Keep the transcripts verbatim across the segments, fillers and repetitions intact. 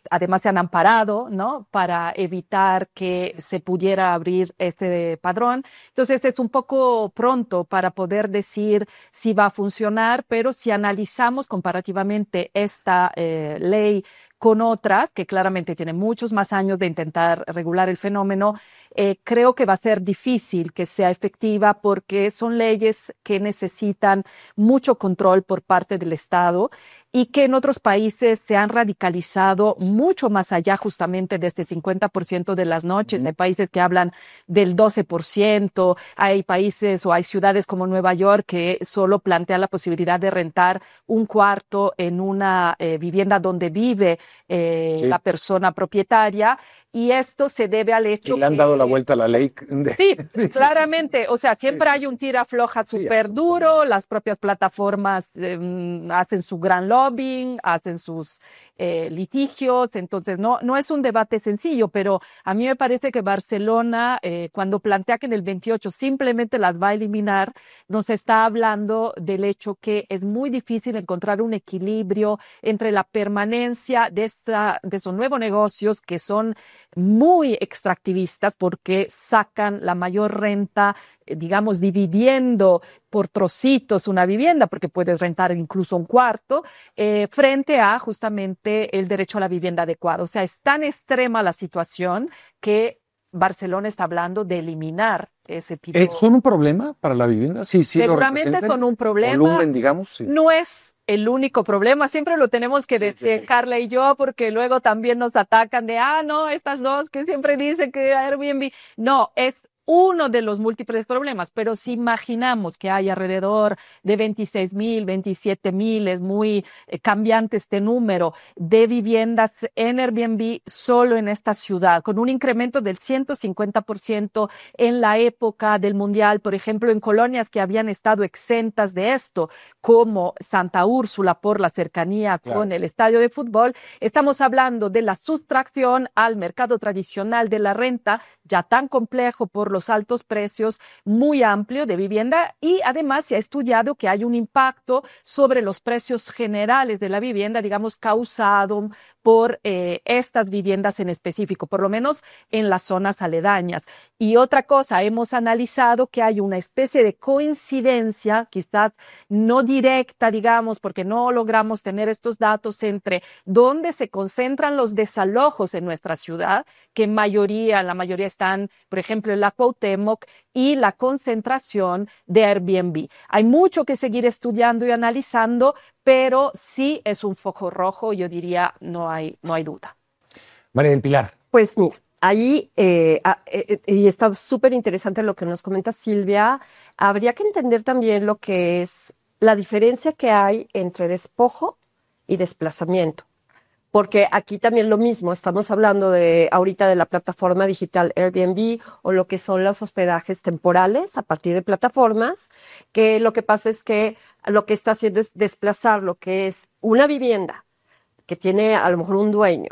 además se han amparado, ¿no? Para evitar que se pudiera abrir este padrón. Entonces es un poco pronto para poder decir si va a funcionar, pero si analizamos comparativamente esta eh, ley con otras, que claramente tienen muchos más años de intentar regular el fenómeno, eh, creo que va a ser difícil que sea efectiva porque son leyes que necesitan mucho control por parte del Estado y que en otros países se han radicalizado mucho más allá justamente de este cincuenta por ciento de las noches. Hay países que hablan del doce por ciento, hay países o hay ciudades como Nueva York que solo plantean la posibilidad de rentar un cuarto en una eh, vivienda donde vive eh, Sí. la persona propietaria, y esto se debe al hecho Y le han que... dado la vuelta a la ley. De... Sí, Sí, sí. claramente, o sea, siempre Sí, sí, hay sí. un tira-floja Sí, súper duro, las propias plataformas eh, hacen su gran lobbying, hacen sus eh, litigios, entonces no, no es un debate sencillo, pero a mí me parece que Barcelona, eh, cuando plantea que en el veintiocho simplemente las va a eliminar, nos está hablando del hecho que es muy difícil encontrar un equilibrio entre la permanencia de, esta, de esos nuevos negocios que son muy extractivistas porque sacan la mayor renta, eh, digamos, dividiendo por trocitos una vivienda, porque puedes rentar incluso un cuarto, eh, frente a justamente el derecho a la vivienda adecuada. O sea, es tan extrema la situación que Barcelona está hablando de eliminar ese tipo. Eh, ¿Son un problema para la vivienda? Sí, sí lo Seguramente representan. son un problema. Volumen, digamos. Sí. No es el único problema, siempre lo tenemos que decir, Sí, sí, sí. Carla y yo, porque luego también nos atacan de, ah, no, estas dos que siempre dicen que Airbnb. No, es uno de los múltiples problemas, pero si imaginamos que hay alrededor de veintiséis mil, veintisiete mil, es muy eh, cambiante este número de viviendas en Airbnb solo en esta ciudad, con un incremento del ciento cincuenta por ciento en la época del Mundial, por ejemplo, en colonias que habían estado exentas de esto, como Santa Úrsula por la cercanía Claro. con el estadio de fútbol. Estamos hablando de la sustracción al mercado tradicional de la renta, ya tan complejo por los altos precios, muy amplio de vivienda, y además se ha estudiado que hay un impacto sobre los precios generales de la vivienda, digamos, causado por eh, estas viviendas en específico, por lo menos en las zonas aledañas. Y otra cosa, hemos analizado que hay una especie de coincidencia, quizás no directa, digamos, porque no logramos tener estos datos, entre dónde se concentran los desalojos en nuestra ciudad, que en mayoría, la mayoría están, por ejemplo, en la Cuauhtémoc, y la concentración de Airbnb. Hay mucho que seguir estudiando y analizando, pero sí es un foco rojo, yo diría, no hay, no hay duda. María del Pilar. Pues mira, ahí, eh, ah, eh, y está súper interesante lo que nos comenta Silvia, habría que entender también lo que es la diferencia que hay entre despojo y desplazamiento. Porque aquí también lo mismo, estamos hablando de ahorita de la plataforma digital Airbnb o lo que son los hospedajes temporales a partir de plataformas, que lo que pasa es que lo que está haciendo es desplazar lo que es una vivienda que tiene a lo mejor un dueño,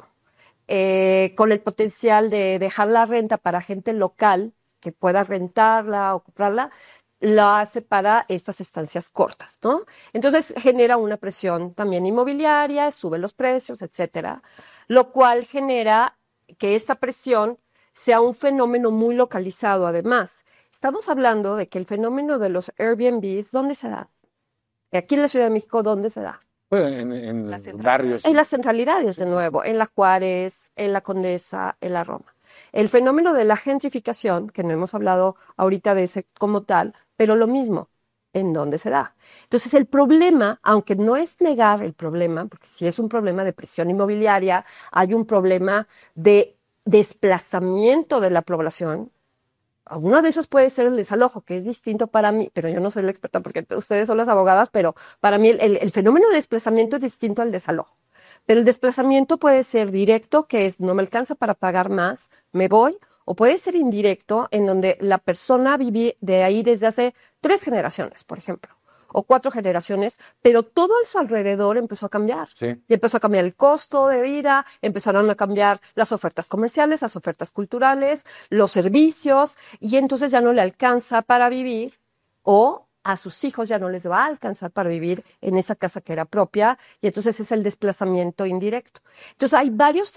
eh, con el potencial de dejar la renta para gente local que pueda rentarla o comprarla, lo hace para estas estancias cortas, ¿no? Entonces genera una presión también inmobiliaria, sube los precios, etcétera, lo cual genera que esta presión sea un fenómeno muy localizado. Además, estamos hablando de que el fenómeno de los Airbnbs, ¿dónde se da? Aquí en la Ciudad de México, ¿dónde se da? Pues en, en Las barrios. En las centralidades, de nuevo, en la Juárez, en la Condesa, en la Roma. El fenómeno de la gentrificación, que no hemos hablado ahorita de ese como tal, pero lo mismo, ¿en dónde se da? Entonces, el problema, aunque no es negar el problema, porque si es un problema de presión inmobiliaria, hay un problema de desplazamiento de la población. Uno de esos puede ser el desalojo, que es distinto para mí, pero yo no soy la experta porque ustedes son las abogadas, pero para mí el, el, el fenómeno de desplazamiento es distinto al desalojo. Pero el desplazamiento puede ser directo, que es no me alcanza para pagar más, me voy, o puede ser indirecto, en donde la persona vive de ahí desde hace tres generaciones, por ejemplo, o cuatro generaciones, pero todo a su alrededor empezó a cambiar. Sí. Y empezó a cambiar el costo de vida, empezaron a cambiar las ofertas comerciales, las ofertas culturales, los servicios, y entonces ya no le alcanza para vivir, o a sus hijos ya no les va a alcanzar para vivir en esa casa que era propia, y entonces es el desplazamiento indirecto. Entonces hay varios